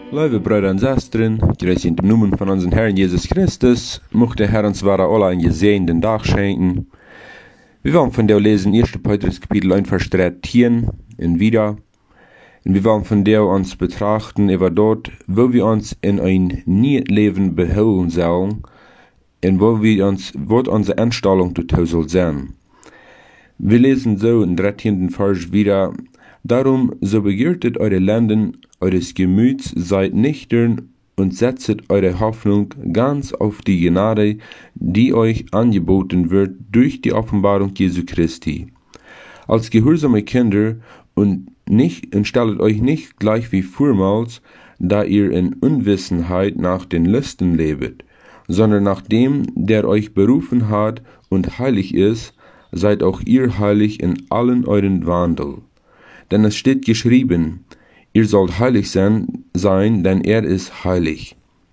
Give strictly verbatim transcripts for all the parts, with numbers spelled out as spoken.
Liebe Brüder und Schwestern, grüß in dem Namen von unserem Herrn Jesus Christus, möchte der Herr uns wahre alle einen gesegneten Tag schenken. Wir wollen von der lesen ersten Petrus Kapitel eins Vers dreizehn in wieder. Und wir wollen von der uns betrachten, über dort, wo wir uns in ein neues Leben beholen sollen, und wo wir uns, wo unsere Einstellung dazu soll sein. Wir lesen so in dreizehnten Vers wieder: Darum, so begiertet eure Lenden eures Gemüts, seid nüchtern und setzet eure Hoffnung ganz auf die Gnade, die euch angeboten wird durch die Offenbarung Jesu Christi. Als gehorsame Kinder und nicht, und stellet euch nicht gleich wie vormals, da ihr in Unwissenheit nach den Lüsten lebet, sondern nach dem, der euch berufen hat und heilig ist, seid auch ihr heilig in allen euren Wandel. Denn es steht geschrieben, ihr sollt heilig sein, sein, denn er ist heilig.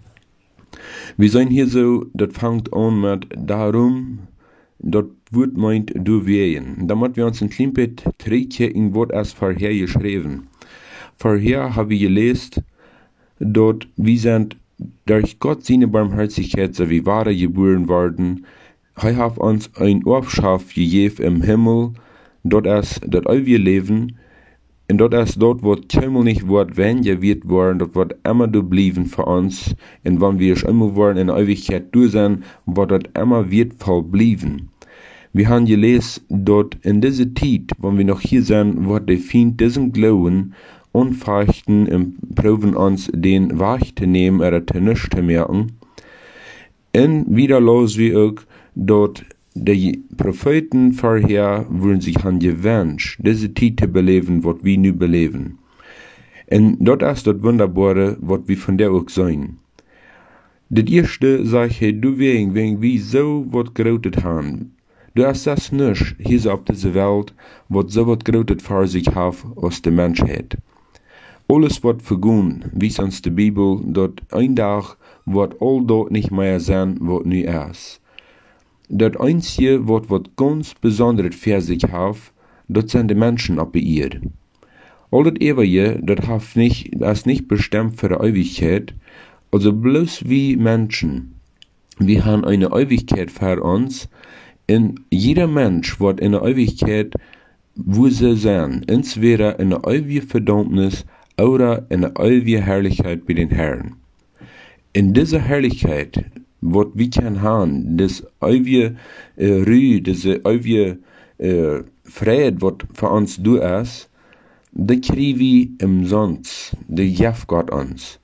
Wir sind hier so, das fängt an mit darum, dort wird meint du wehen. Damit wir uns ein klein bisschen zurückgucken, wird es vorher geschrieben. Vorher habe ich gelesen, dort wir sind durch Gott seine Barmherzigkeit so wie wahre geboren worden. Er hat uns ein Aufschaf gegeben im Himmel, dort ist das ewige Leben. Und dort ist dort, wo keinmal nicht wird, wenn je wird worden, dort wird immer du blieben für uns. Und wenn wir es immer wollen in der Ewigkeit durch sein, wird dort immer wird voll blieben. Wir haben gelesen, dort in dieser Zeit, wenn wir noch hier sind, wird der Feind diesen Glauben unfechten und proben uns den Wahrheit zu nehmen oder zu nichts zu merken. Und wieder los wie auch dort die Propheten vorher wurden sich an gewünscht, diese Zeit zu beleben, was wir nu beleben. Und dort ist das Wunderbare, was wir von der auch sein. Das erste sagt, hey, du wegen, wegen wir so was gerotet haben. Du hast das nicht, hier so auf dieser Welt, was so was gerotet vor sich hat, aus der Menschheit. Alles wird vergehen, wie uns die Bibel, dort ein Tag wird all dort nicht mehr sein, was nu ist. Das Einzige, was was ganz Besonderes für sich hat, das sind die Menschen auf der Erde. All das Ewige, das hat nicht, das ist nicht bestimmt für die Ewigkeit, also bloß wie Menschen. Wir haben eine Ewigkeit für uns, und jeder Mensch wird in der Ewigkeit, wo sie sein, entweder in der ewigen Verdammnis oder in der ewigen Herrlichkeit bei den Herren. In dieser Herrlichkeit, was wir können haben, das ewige äh, Ruhe, diese ewige äh, Friede, was für uns du ist, das kriegen wir umsonst, das gibt Gott uns.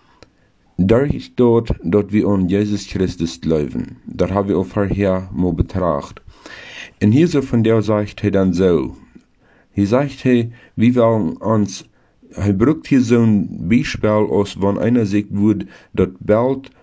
Durch dort, dort wir an Jesus Christus glauben, das haben wir auch vorher mal betrachtet. Und hier so von der sagt er dann so, hier sagt er, wir wollen uns, er braucht hier so ein Beispiel aus, wenn einer sagt, wird, das bald